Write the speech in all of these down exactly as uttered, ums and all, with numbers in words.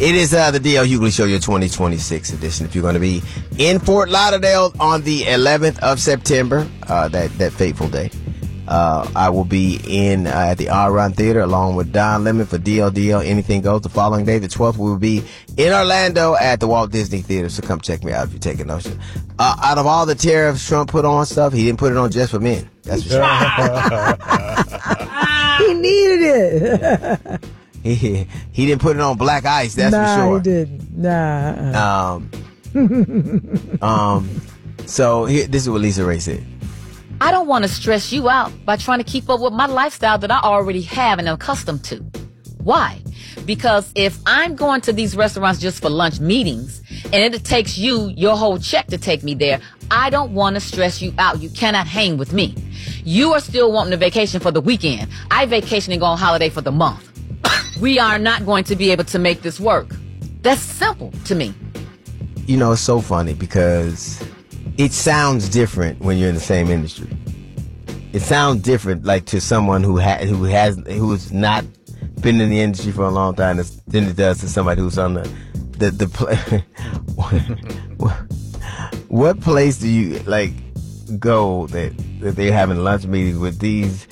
It is uh, the D L Hughley Show, your twenty twenty-six edition. If you're going to be in Fort Lauderdale on the eleventh of September, uh, that, that fateful day, uh, I will be in uh, at the Aron Theater along with Don Lemon for D L D L Anything Goes. The following day, the twelfth, we will be in Orlando at the Walt Disney Theater. So come check me out if you're taking notion. Uh, out of all the tariffs Trump put on stuff, he didn't put it on just for men. That's for sure. He needed it. He, he didn't put it on black ice, that's nah, for sure. Nah, he didn't. Nah. Um, um, so here, this is what Lisa Ray said. I don't want to stress you out by trying to keep up with my lifestyle that I already have and am accustomed to. Why? Because if I'm going to these restaurants just for lunch meetings and it takes you your whole check to take me there, I don't want to stress you out. You cannot hang with me. You are still wanting a vacation for the weekend. I vacation and go on holiday for the month. We are not going to be able to make this work. That's simple to me. You know, it's so funny because it sounds different when you're in the same industry. It sounds different, like to someone who ha- who has who's not been in the industry for a long time than it does to somebody who's on the the the. Pl- what place do you like go that that they're having lunch meetings with these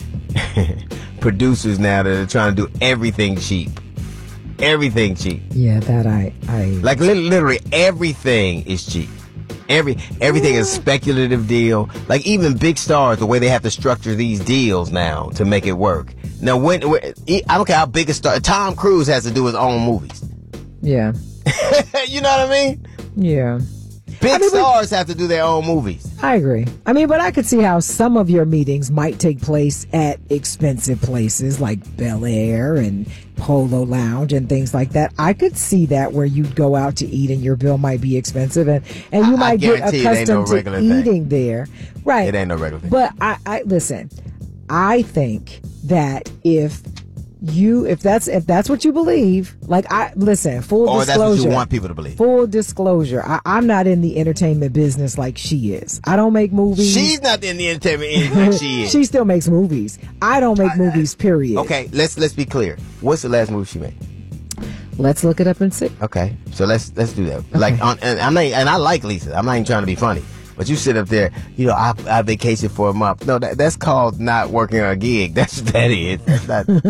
producers now that are trying to do everything cheap? Everything cheap. Yeah, that I... I like li- literally everything is cheap. Every Everything is a speculative deal. Like even big stars, the way they have to structure these deals now to make it work. Now, when, when I don't care how big a star... Tom Cruise has to do his own movies. Yeah. You know what I mean? Yeah. Big I mean, stars have to do their own movies. I agree. I mean, but I could see how some of your meetings might take place at expensive places like Bel Air and Polo Lounge and things like that. I could see that where you'd go out to eat and your bill might be expensive and, and you I, might I get accustomed no to eating thing. there. Right. It ain't no regular thing. But I, I listen, I think that if You, if that's if that's what you believe, like I listen, full or disclosure. Or that's what you want people to believe. Full disclosure, I, I'm not in the entertainment business like she is. I don't make movies. She's not in the entertainment industry like she is. She still makes movies. I don't make movies, period. Okay, let's let's be clear. What's the last movie she made? Let's look it up and see. Okay, so let's let's do that. Okay. Like, on, and I'm not, and I like Lisa. I'm not even trying to be funny. But you sit up there, you know, I, I vacation for a month. No, that, that's called not working a gig. That's what that is. That's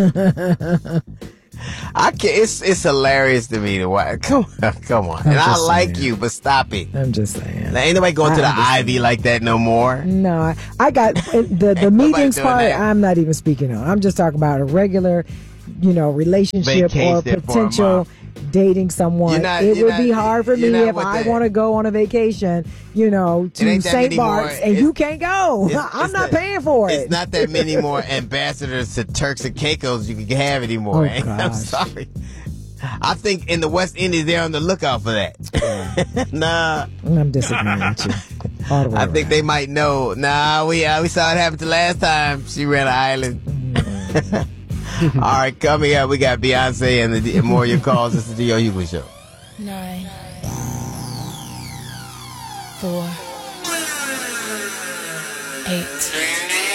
not. I can't. It's it's hilarious to me to watch. Come on, come on. I'm and I like saying. you, but stop it. I'm just saying. Now, ain't nobody going I to the understand. Ivy like that no more. No, I, I got the the meetings part. that. I'm not even speaking on. I'm just talking about a regular, you know, relationship Vacation or for a potential. month. Dating someone, Not, it would not, be hard for me if I want to go on a vacation, you know, to Saint Bart's, and you can't go. It's, I'm it's not that, paying for it. It's not that many more ambassadors to Turks and Caicos you can have anymore. Oh, I'm gosh. sorry. I think in the West Indies they're on the lookout for that. Nah, I'm disagreeing with you. All the way I think around. they might know. Nah, we uh, we saw it happen the last time she ran an island. Mm. All right, coming up, we got Beyonce and the more of your calls. It's the D L Hughley Show. Nine, four, eight,